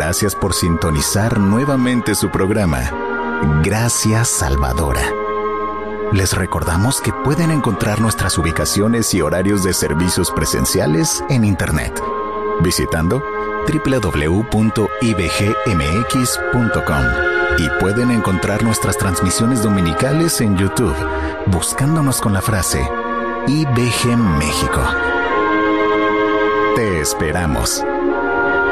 Gracias por sintonizar nuevamente su programa. Gracias, Salvadora. Les recordamos que pueden encontrar nuestras ubicaciones y horarios de servicios presenciales en Internet, visitando www.ibgmx.com, y pueden encontrar nuestras transmisiones dominicales en YouTube, buscándonos con la frase IBG México. Te esperamos.